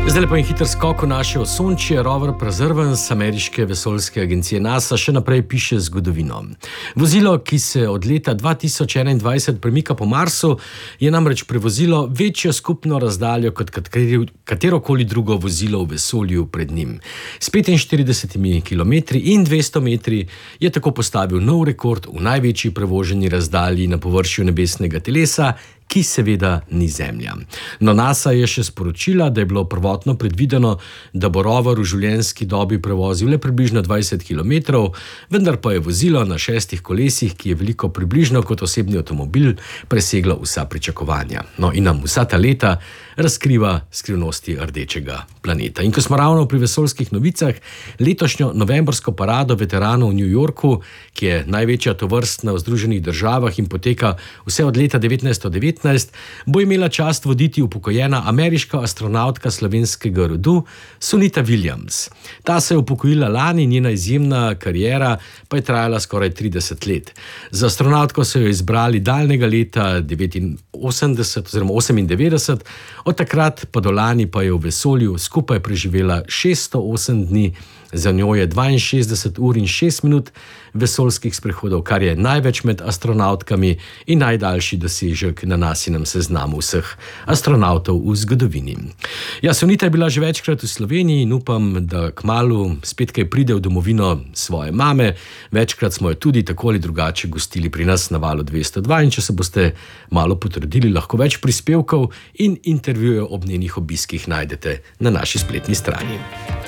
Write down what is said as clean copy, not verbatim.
Zdaj lepo in hiter skok v naše osončje. Rover Perseverance ameriške vesoljske agencije NASA še naprej piše zgodovino. Vozilo, ki se od leta 2021 premika po Marsu, je namreč prevozilo večjo skupno razdaljo kot katerokoli drugo vozilo v vesolju pred njim. S 45 km in 200 metri je tako postavil nov rekord v največji prevoženi razdalji na površju nebesnega telesa, ki seveda ni Zemlja. No, NASA je še sporočila, da je bilo prvotno predvideno, da bo rover v življenjski dobi prevozil le približno 20 km, vendar pa je vozilo na 6 kolesih, ki je veliko približno kot osebni avtomobil, preseglo vsa pričakovanja. No, in nam vsa ta leta razkriva skrivnosti rdečega planeta. In ko smo ravno pri vesoljskih novicah, letošnjo novembrsko parado veteranov v New Yorku, ki je največja tovrstna v Združenih državah in poteka vse od leta 1919, bo imela čast voditi upokojena ameriška astronavtka slovenskega rodu Sunita Williams. Ta se je upokojila lani, njena izjemna kariera pa je trajala skoraj 30 let. Za astronautko so jo izbrali daljnega leta 98, od takrat pa do lani pa je v vesolju skupaj preživela 608 dni, za njo je 62 ur in 6 minut vesoljskih sprehodov, kar je največ med astronautkami in najdaljši dosežek na NASInem seznamu vseh astronautov v zgodovini. Ja, Sunita je bila že večkrat v Sloveniji in upam, da kmalu spet kaj pride v domovino svoje mame. Večkrat smo jo tudi tako ali drugače gostili pri nas na Valu 202 in če se boste malo potrudili, lahko več prispevkov in intervjujev ob njenih obiskih najdete na naši spletni strani.